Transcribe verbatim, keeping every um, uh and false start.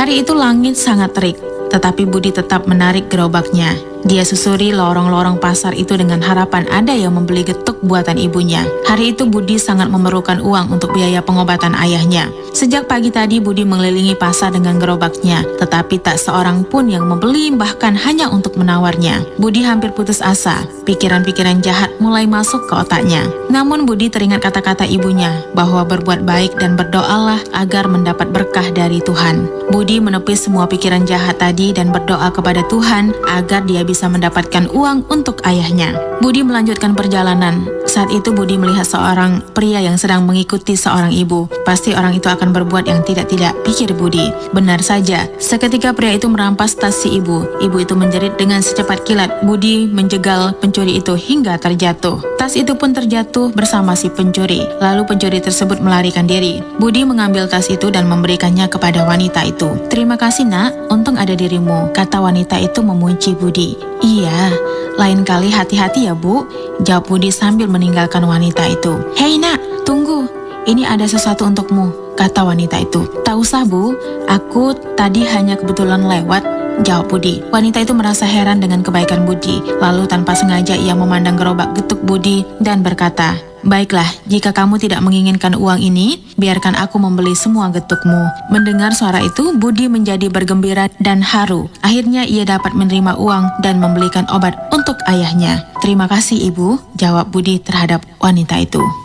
Hari itu langit sangat terik, tetapi Budi tetap menarik gerobaknya. Dia susuri lorong-lorong pasar itu dengan harapan ada yang membeli getuk buatan ibunya. Hari itu Budi sangat memerlukan uang untuk biaya pengobatan ayahnya. Sejak pagi tadi Budi mengelilingi pasar dengan gerobaknya, tetapi tak seorang pun yang membeli, bahkan hanya untuk menawarnya. Budi hampir putus asa. Pikiran-pikiran jahat mulai masuk ke otaknya. Namun Budi teringat kata-kata ibunya bahwa berbuat baik dan berdoalah agar mendapat berkah dari Tuhan. Budi menepis semua pikiran jahat tadi dan berdoa kepada Tuhan agar dia bisa mendapatkan uang untuk ayahnya. Budi melanjutkan perjalanan. Saat itu Budi melihat seorang pria yang sedang mengikuti seorang ibu. Pasti orang itu akan berbuat yang tidak-tidak, pikir Budi. Benar saja, seketika pria itu merampas tas si ibu. Ibu itu menjerit dengan secepat kilat. Budi menjegal pencuri itu hingga terjatuh. Tas itu pun terjatuh bersama si pencuri. Lalu pencuri tersebut melarikan diri. Budi mengambil tas itu dan memberikannya kepada wanita itu. "Terima kasih nak, untung ada dirimu," kata wanita itu memuji Budi. "Iya, lain kali hati-hati ya Bu," jawab Budi sambil meninggalkan wanita itu. "Hei nak, tunggu, ini ada sesuatu untukmu," kata wanita itu. "Tak usah Bu, aku tadi hanya kebetulan lewat," jawab Budi. Wanita itu merasa heran dengan kebaikan Budi. Lalu tanpa sengaja ia memandang gerobak getuk Budi dan berkata, "Baiklah, jika kamu tidak menginginkan uang ini, biarkan aku membeli semua getukmu." Mendengar suara itu, Budi menjadi bergembira dan haru. Akhirnya ia dapat menerima uang dan membelikan obat untuk ayahnya. "Terima kasih Ibu," jawab Budi terhadap wanita itu.